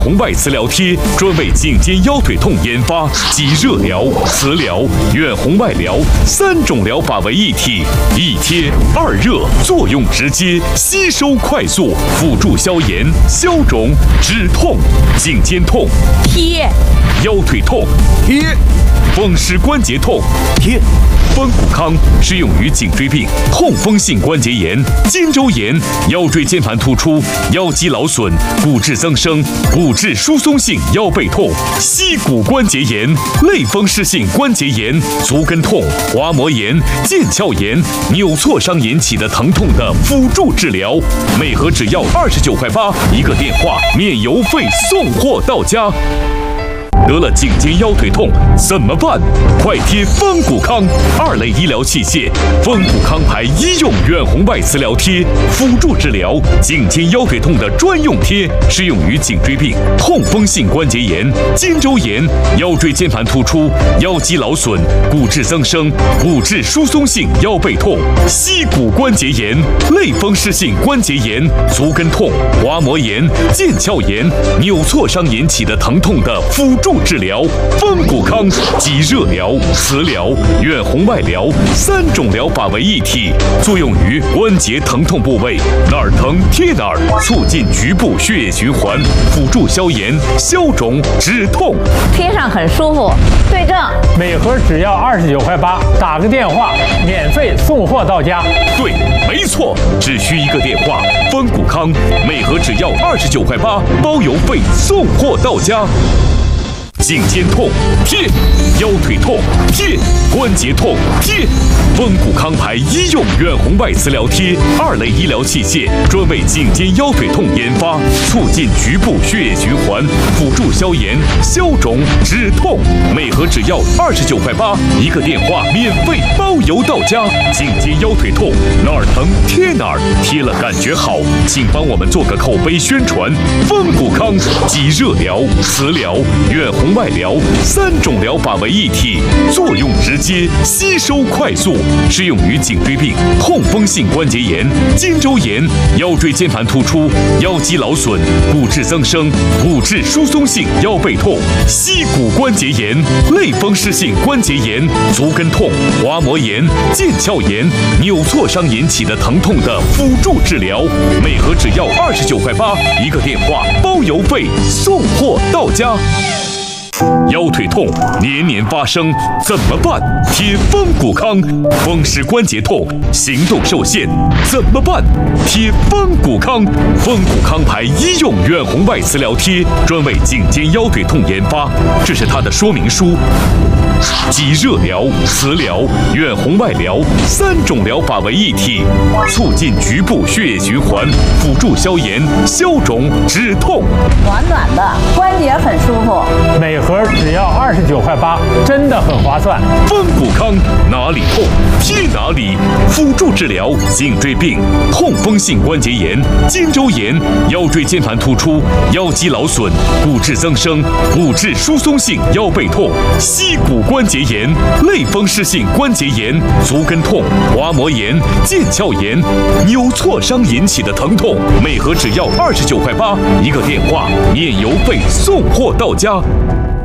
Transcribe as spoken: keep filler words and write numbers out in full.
红外磁疗贴专为颈肩腰腿痛研发，集热疗、磁疗、远红外疗三种疗法为一体，一贴二热，作用直接，吸收快速，辅助消炎、消肿、止痛。颈肩痛贴， 腰腿痛贴， 风湿关节痛贴。 风骨康适用于颈椎病、痛风性关节炎、肩周炎、腰椎间盘突出、腰肌劳损、骨质增生、骨质疏松性腰背痛、膝骨关节炎、类风湿性关节炎、足跟痛、滑膜炎、腱鞘炎、扭挫伤引起的疼痛的辅助治疗，每盒只要二十九块八，一个电话免邮费送货到家。得了颈肩腰腿痛怎么办？快贴风骨康二类医疗器械，风骨康牌医用远红外磁疗贴，辅助治疗颈肩腰腿痛的专用贴，适用于颈椎病、痛风性关节炎、肩周炎、腰椎间盘突出、腰肌劳损、骨质增生、骨质疏松性腰背痛、膝骨关节炎、类风湿性关节炎、足跟痛、滑膜炎、腱鞘炎、扭挫伤引起的疼痛的辅助治疗，风骨康集热疗、磁疗、远红外疗三种疗法为一体，作用于关节疼痛部位，哪儿疼贴哪儿，促进局部血液循环，辅助消炎、消肿、止痛。 贴上很舒服。对症， 每盒只要二十九块八，打个电话免费送货到家。 对，没错，只需一个电话，风骨康每盒只要二十九块八，包邮费送货到家。颈肩痛贴，腰腿痛贴，关节痛贴。风骨康牌医用远红外磁疗贴二类医疗器械，专为颈肩腰腿痛研发，促进局部血液循环，辅助消炎、消肿、止痛。每盒只要二十九块八，一个电话免费包邮到家。颈肩腰腿痛哪儿疼贴哪儿，贴了感觉好，请帮我们做个口碑宣传。风骨康集热疗、磁疗、远红外疗三种疗法为一体，作用直接，吸收快速，适用于颈椎病、痛风性关节炎、肩周炎、腰椎间盘突出、腰肌劳损、骨质增生、骨质疏松性腰背痛、膝骨关节炎、类风湿性关节炎、足跟痛、滑膜炎、腱鞘炎、扭挫伤引起的疼痛的辅助治疗，每盒只要二十九块八，一个电话包邮费送货到家。腰腿痛年年发生怎么办？贴风骨康。风湿关节痛行动受限怎么办？贴风骨康。风骨康牌医用远红外磁疗贴，专为颈肩腰腿痛研发，这是它的说明书。集热疗、磁疗、远红外疗三种疗法为一体，促进局部血液循环，辅助消炎、消肿、止痛。 暖暖的，关节很舒服。 每盒只要二十九块八，真的很划算。 风骨康哪里痛贴哪里，辅助治疗颈椎病、痛风性关节炎、肩周炎、腰椎间盘突出、腰肌劳损、骨质增生、骨质疏松性腰背痛、膝骨关节炎、类风湿性关节炎、足跟痛、滑膜炎、腱鞘炎、扭挫伤引起的疼痛，每盒只要二十九块八，一个电话免邮费送货到家。